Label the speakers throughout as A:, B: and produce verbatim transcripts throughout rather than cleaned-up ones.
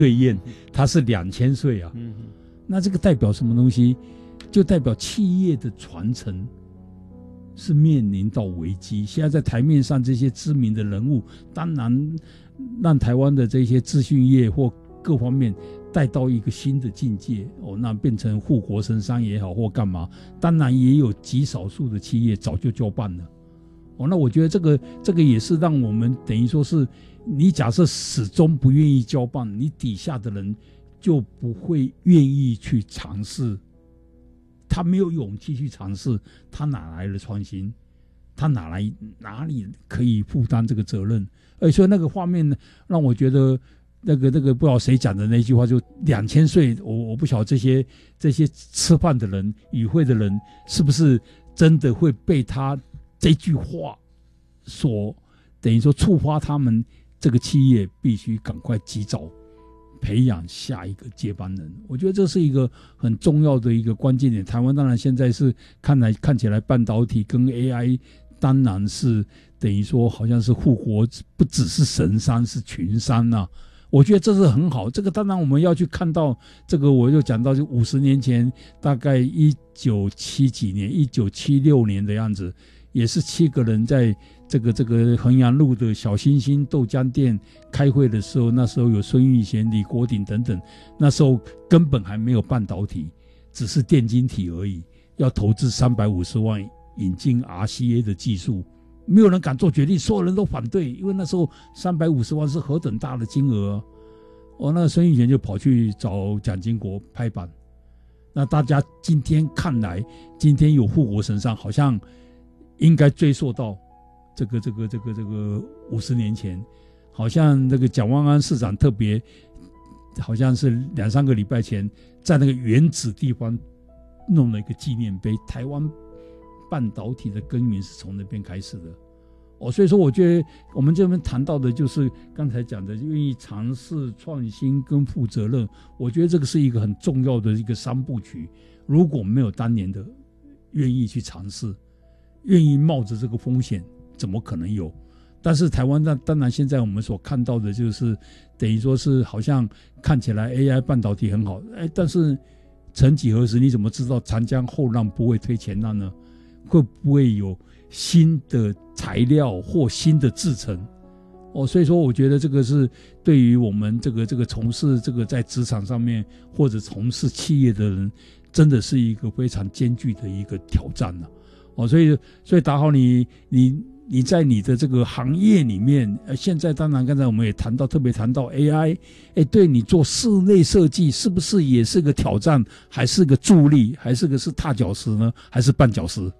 A: 对燕它是两千岁啊，嗯，那这个代表什么东西？就代表企业的传承是面临到危机。现在在台面上这些知名的人物，当然让台湾的这些资讯业或各方面带到一个新的境界哦，那变成护国神山也好或干嘛，当然也有极少数的企业早就交办了哦。那我觉得这个这个也是让我们等于说是，你假设始终不愿意交办，你底下的人就不会愿意去尝试，他没有勇气去尝试，他哪来的创新？他哪来哪里可以负担这个责任？而所以那个画面呢，让我觉得那个那个不知道谁讲的那句话，就两千岁，我我不晓得这些这些吃饭的人、与会的人，是不是真的会被他这句话所等于说触发他们这个企业必须赶快及早培养下一个接班人。我觉得这是一个很重要的一个关键点。台湾当然现在是看来看起来半导体跟 A I 当然是等于说好像是护国，不只是神山，是群山啊。我觉得这是很好，这个当然我们要去看到这个，我就讲到就五十年前，大概一九七几年，一九七六年的样子，也是七个人在这个这个衡阳路的小星星豆浆店开会的时候，那时候有孙运贤、李国鼎等等，那时候根本还没有半导体，只是电晶体而已，要投资三百五十万引进 R C A 的技术。没有人敢做决定，所有人都反对，因为那时候三百五十万是何等大的金额啊！哦，那孙运贤就跑去找蒋经国拍板。那大家今天看来，今天有护国神山，好像应该追溯到这个这个这个这个五十年前，好像那个蒋万安市长特别，好像是两三个礼拜前，在那个原址地方弄了一个纪念碑，台湾半导体的根源是从那边开始的哦，所以说我觉得我们这边谈到的就是刚才讲的，愿意尝试创新跟负责任，我觉得这个是一个很重要的一个三部曲。如果没有当年的愿意去尝试，愿意冒着这个风险，怎么可能有？但是台湾那当然现在我们所看到的就是等于说是好像看起来 A I 半导体很好，哎，但是曾几何时你怎么知道长江后浪不会推前浪呢？会不会有新的材料或新的制程？哦，所以说我觉得这个是对于我们这个这个从事这个在职场上面或者从事企业的人，真的是一个非常艰巨的一个挑战了、啊。哦，所以所以达豪你你你在你的这个行业里面，呃，现在当然刚才我们也谈到，特别谈到 A I， 哎，对你做室内设计是不是也是个挑战，还是个助力，还是个是踏脚石呢，还是绊脚石？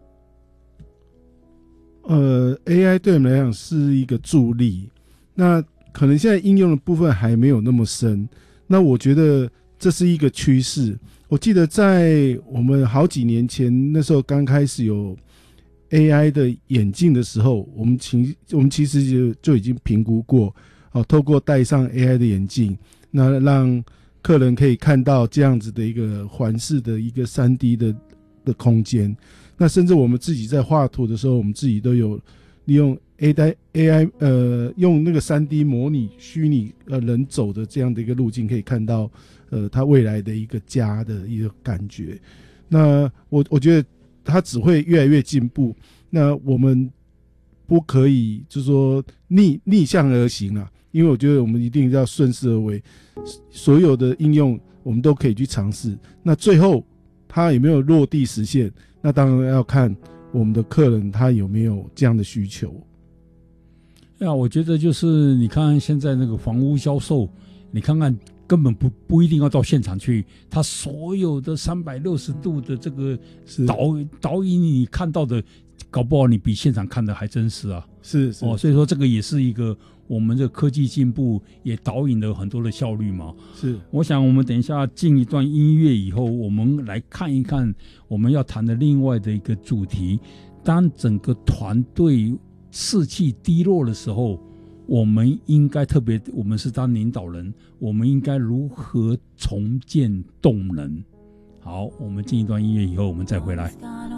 B: 呃 ，A I 对我们来讲是一个助力，那可能现在应用的部分还没有那么深。那我觉得这是一个趋势。我记得在我们好几年前，那时候刚开始有 A I 的眼镜的时候，我们其我们其实就就已经评估过，哦，透过戴上 A I 的眼镜，那让客人可以看到这样子的一个环视的一个 三 D 的的空间。那甚至我们自己在画图的时候，我们自己都有利用 A I 呃用那个 三 D 模拟虚拟呃人走的这样的一个路径，可以看到呃它未来的一个家的一个感觉。那我我觉得它只会越来越进步。那我们不可以就是说逆逆向而行啊，因为我觉得我们一定要顺势而为，所有的应用我们都可以去尝试。那最后它有没有落地实现？那当然要看我们的客人他有没有这样的需求。
A: 呀，我觉得就是你看现在那个房屋销售，你看看根本不不一定要到现场去，它所有的三百六十度的这个导导引，你看到的，搞不好你比现场看的还真实啊。
B: 是是哦，
A: 所以说这个也是一个我们的科技进步也导引了很多的效率嘛。
B: 是，
A: 我想我们等一下进一段音乐以后，我们来看一看我们要谈的另外的一个主题。当整个团队士气低落的时候，我们应该特别，我们是当领导人，我们应该如何重建动能？好，我们进一段音乐以后，我们再回来。